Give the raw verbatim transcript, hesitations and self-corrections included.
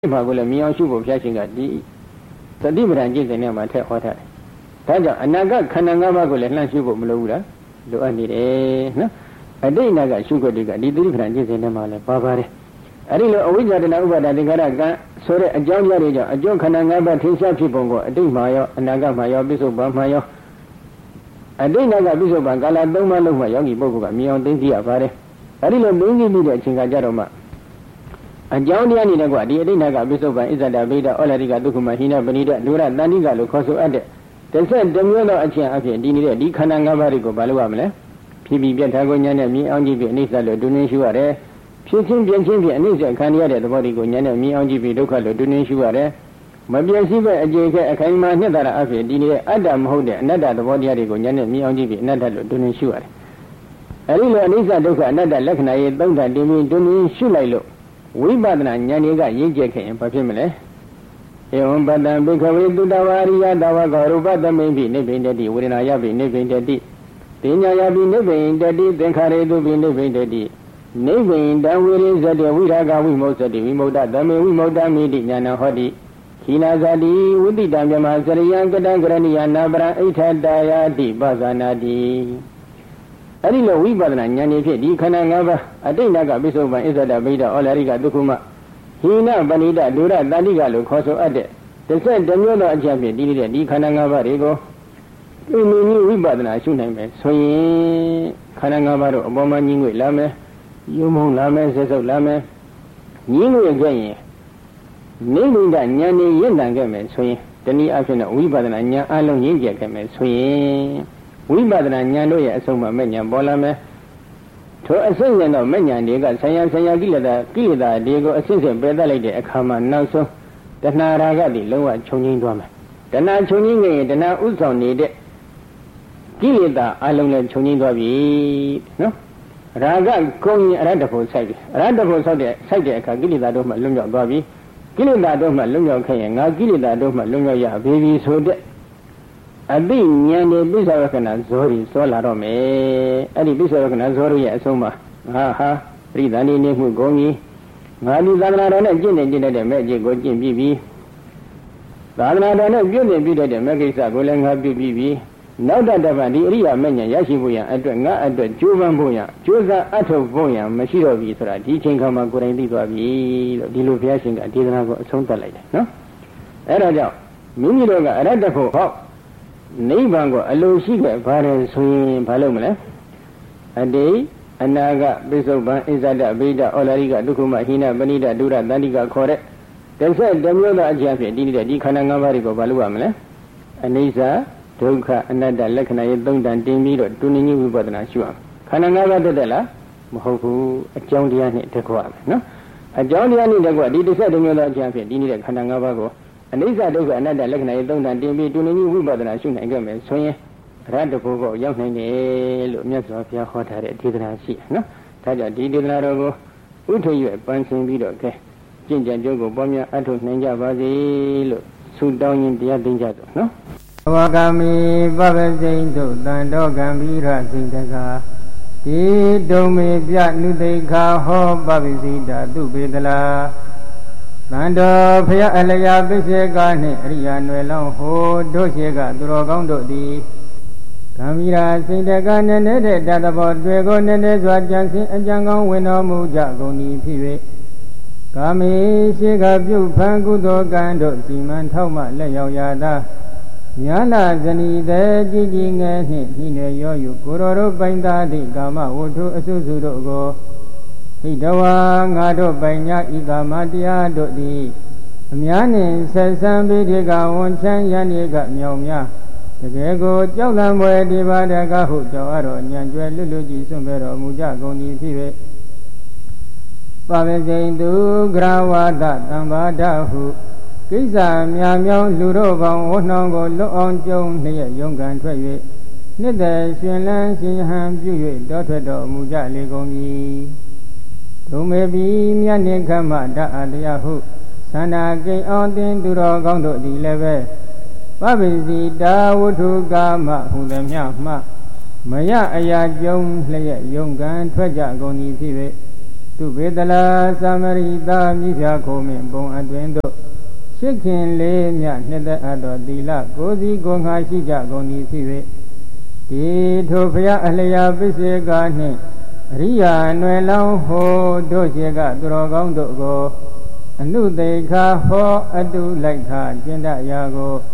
ဘာကိုလည်းမြင်အောင်ရှုဖို့ဖျားရှင်ကဒီသတိပဋ္ဌာန်ကျင့်စဉ်ထဲမှာထည့်ဟောထားတယ်။ဒါကြောင့်အနာဂတ်ခန္ဓာ၅ပါးကိုလည်းလှမ်းရှုဖို့မလိုဘူးလားလိုအပ်နေတယ်နော်။အတိတ်အနာဂတ်ရှုခွင့်တွေကဒီသတိပဋ္ဌာန်ကျင့်စဉ်ထဲမှာလည်းပါပါတယ်။အဲဒီလိုအဝိဇ္ဇာတဏှာဥပါဒသင်္ခါရကံဆိုတဲ့အကြောင်းတရားတွေကြောင့်အကျိုးခန္ဓာ၅ပါးထင်ရှားဖြစ်ပုံကိုအတိတ်မှာရောအနာဂတ်မှာရောပြစ္ဆုတ်ပံမှာရောအတိတ်အနာဂတ်ပြစ္ဆုတ်ပံကာလသုံးပါးလုံးမှာယောဂီပုဂ္ဂိုလ်ကမြင်အောင်သိသိရပါတယ်။အဲဒီလိုသိသိမိတဲ့အချိန်ကကြတော့မှအကြောင်းတရားနေတဲ့ကွာဒီအဋ္ဌိနာကပိစုပ္ပံဣဇဒဗိဒဩလရိကဒုက္ခမဟိနပဏိဒဒုရတန္တိကလို့ခေါ်ဆိုအပ်တဲ့တစ်ဆက်တစ်မျိုးသောအချင်းအဖြစ်ဒီနေတဲ့ဒီခန္ဓာ၅ပါးတွေကိုဘာလို့ရမလဲဖြည်းဖြည်းပြတ်ထားကိုဉာဏ်နဲ့မြင်အောင်ကြည့်ပြီးအနိစ္စလို့ဒုနှင်းရှုရတယ်ဖြည်းချင်းပြင်းချင်းဖြင့်အနိစ္စခံရတဲ့သဘောတွေကိုဉာဏ်နဲ့မြင်အောင်ကြည့်ပြီးဒုက္ခလို့ဒုနှင်းရှုရတယ်မပြည့်စုံတဲ့အကျေခဲအခိုင်အမာနှစ်သာရအဖြစ်ဒီနေတဲ့အတ္တမဟုတ်တဲ့အနတ္တသဘောတရားတွေကိုဉာဏ်နဲ့မြင်အောင်ကြည့်ပြီးအနတ္တလို့ဒုနှင်းရှုရတယ်အဲဒီလိုအနိစ္စဒုက္ခအနတ္တလက္ခဏာရေးသုံးဓာတ်တင်ပြီးဒုနှင်းရှုလိုက်လို့ဝိပဿနာဉာဏ်တွေကရင့်ကျက်ခဲ့ရင်ဘာဖြစ်မလဲဧဝံပတ္တံဘိခဝေတုတဝါရိယတဝကရူပသမိပိနိဗ္ဗိန္တတိဝေဒနာယပိနိဗ္ဗိန္တတိပညာယပိနိဗ္ဗိန္တတိသင်္ခါရေတုပိနိဗ္ဗိန္တတိနိဗ္ဗိန္တဝိရိဇတေဝိရာဂဝိမုစ္စတိဝိမုဒ္ဒသမေဝိမုဒ္ဒမိတိဉာဏဟောတိခိနာဇတိဝိတိတံမြမစရိယံကတံကရဏိယနာပရံအိဋ္ဌတာယတိပဇာနာတိအဲ့ဒီလိုဝိပဿနာဉာဏ်ဖြင့်ဒီခန္ဓာ၅ပါးအတိတ်နာကပိစုပ္ပံဣဇဒဗိဒဩလရိကဒုက္ခမဟိနပဏိဒဒုရတန္တိကလို့ခေါ်ဆိုအပ်တဲ့တစ်ဆက်တစ်မျိုးသောအချက်ဖြင့်ဒီနေတဲ့ဒီခန္ဓာ၅ပါးတွေကိုဒီနည်းဝိပဿနာရှုနိုင်မယ်ဆိုရင်ခန္ဓာ၅ပါးတို့အပေါ်မှာညီငွေလာမယ်ယုံမုံလာမယ်ဆက်ဆုပ်လာမယ်ညီငွေခဲ့ရင်နိဗ္ဗိန္ဒဉာဏ်နဲ့ရင့်တန်ခဲ့မယ်ဆိုရင်တနည်းအားဖြင့်ဝိပဿနာဉာဏ်အလုံးရင့်ကျက်ခဲ့မယ်ဆိုရင်ဝိပဿနာဉာဏ်တို့ရဲ့အဆုံးအမမဲ့ဉာဏ်ပေါ်လာမယ်ထိုအစစ်စစ်သောမဲ့ဉာဏ်တွေကဆံရဆံရကိလေသာကိလေသာတွေကိုအစစ်စစ်ပယ်တတ်လိုက်တဲ့အခါမှာနောက်ဆုံးတဏှာရာဂတိလုံးဝခြုံငိမ့်သွားမယ်တဏှာခြုံငိမ့်နေရင်တဏှာဥဆောင်နေတဲ့ကိလေသာအလုံးလည်းခြုံငိမ့်သွားပြီနော်ရာဂကုံရင်အရတ္တဖို့စိုက်ပြီအရတ္တဖို့ဆောက်တဲ့စိုက်တဲ့အခါကိလေသာတို့မှလွတ်မြောက်သွားပြီကိလေသာတို့မှလွတ်မြောက်ခဲ့ရင်ငါကိလေသာတို့မှလွတ်မြောက်ရပြီပြီဆိုတဲ့အတိဉာဏ်နဲ့ပိဿဝကနာဇောရီစောလာတော့မယ်အဲ့ဒီပိဿဝကနာဇောရီရဲ့အဆုံးမှာဟာဟာပရိသန္တိနေမှုကုန်ကြီးငါဒီသာသနာတော်နဲ့ကျင့်နေကျင့်တဲ့မဲ့အကျင့်ကိုကျင့်ပြီးပြီသာသနာတော်နဲ့ပြုနေပြုတဲ့မဲ့ကိစ္စကိုလည်းငါပြုပြီးပြီနောက်တတပံဒီအရိယာမဲ့ဉာဏ်ရရှိဖို့ရန်အတွက်ငါအတွက်ကြိုးပမ်းဖို့ရန်ကြိုးစားအထောက်ဖို့ရန်မရှိတော့ပြီဆိုတာဒီချိန်ခါမှာကိုယ်တိုင်သိသွားပြီလို့ဒီလိုဘုရားရှင်ကဒေသနာကိုအဆုံးသတ်လိုက်တယ်နော်အဲ့ဒါကြောင့်မိမိတို့ကအရတ္တဖို့ဟောနိဗ္ဗာန်ကိုအလိုရှိခဲ့ပါတယ်ဆိုရင်ဘာလုပ်မလဲအတိတ်အနာဂတ်ပိစုပ္ပံဣဇဒဗိဒဩလရိကဒုက္ခမဟိနပဏိဒဒုရတန္တိကခေါ်တဲ့တစ်ဆက်တစ်မျိုးသောအကျင့်ဖြင့်ဒီနေတဲ့ဒီခန္ဓာ၅ပါးတွေကိုဘာလုပ်ရမလဲအနိစ္စဒုက္ခအနတ္တလက္ခဏာရဲ့သုံးတန်တင်ပြီးတော့ဒုနိညဝိပဿနာရှုရမယ်ခန္ဓာ၅ပါးတက်တယ်လားမဟုတ်ဘူးအကြောင်းတရားနဲ့တကွာမယ်နော်အကြောင်းတရားနဲ့တကွာဒီတစ်ဆက်တစ်မျိုးသောအကျင့်ဖြင့်ဒီနေတဲ့ခန္ဓာ၅ပါးကိုအနိစ္စဒုက္ခအနတ္တလက္ခဏာရဲ့သုံးတန်တင်ပြီးဒုနိညဝိပဿနာရှုနိုင်ခဲ့မယ်ဆိုရင်အရဟတဘုဘောရောက်နိုင်တယ်လို့မြတ်စွာဘုရားဟောထားတဲ့ဒေသနာရှိတယ်နော်ဒါကြောင့်ဒီဒေသနာတော်ကိုဥထုရွယ်ပန်းဆင်ပြီးတော့ကဲကျင့်ကြံကြိုးကိုပေါများအထုနိုင်ကြပါစေလို့ဆုတောင်းရင်တရားသိကြတော့နော်ဝါကမိပပစိန်တို့တန်တော်ကံဘိရစိန်တကာဒီဒုံမေပြနုသိခာဟောပပစိတာသူပေတလားတန်တော်ဖျားအလျာပစ္စေကနှင့်အရိယာနွယ်လောင်းဟိုတို့ရှိကသူတော်ကောင်းတို့သည်ကံဘိရာစိန်တကာနည်းနည်းတဲ့တသဘောတွေကိုနည်းနည်းစွာကြံစည်အကြံကောင်းဝင်တော်မူကြကုန်၏ဖြစ်၍ကာမေရှိကပြုဖန်ကုသိုလ်ကံတို့စီမံထောက်မှလက်ရောက်ရာသာညာလာဇနီတဲ့ကြည်ကြည်ငယ်နှင့်ဤနယ်ရောယူကိုရောတို့ပိုင်သားသည့်ကာမဝတ္ထုအစုစုတို့ကိုဣတဝါငါတို့ပိုင်ညာဤကာမတရားတို့သည်အများနှင့်ဆက်ဆံပြီးဒီကဝန်ချမ်းရန်ဒီကမြောင်များတကယ်ကိုကြောက်လန့်ပွဲဒီပါတကဟုကြောက်အတော်ညံကျွဲလွတ်လွတ်ကြည်စွန့်ပဲတော်မူကြကုန်သည်ဖြစ်၍ပဝေစိန်သူဂရဝါဒတံဘာဒဟုကိစ္စများမြောင်းလူတို့ပေါင်းဝနှောင်းကိုလွတ်အောင်ကျုံလျက်ယုံကံထွက်၍နှစ်သက်ရှင်လန်းရှင်ဟန်ပြု၍တောထွက်တော်မူကြလေကုန်၏ဒုမေပိမြတ်နှင့်ခမတအတရားဟုသန္တာကိန်အောင်တင်သူတော်ကောင်းတို့သည်လည်းပဲပပိစီတာဝတ္ထုကာမဟုသည်မြမှမရအရာကျုံလျက်ယုံကံထွက်ကြကုန်၏ဖြစ်၍သူဘေဒလာသမရိတာမြည်ပြခုံးမင်ပုံအတွင်တို့ရှစ်ခင်လေးမြနှစ်သက်အပ်တော်သီလကိုယ်စီကိုယ်ငါရှိကြကုန်သည်ဖြစ်၍ဒီထိုဘုရားအလျာပစ္စေကနှင့်အရိယာအနွယ်လောင်းဟိုတို့ရှိကသူတော်ကောင်းတို့ကိုအနုသိခာဟောအတုလိုက်ခကျင့်တရာကို